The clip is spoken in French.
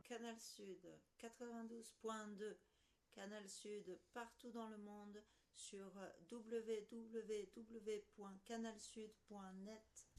Canal Sud 92.2, Canal Sud partout dans le monde sur www.canalsud.net.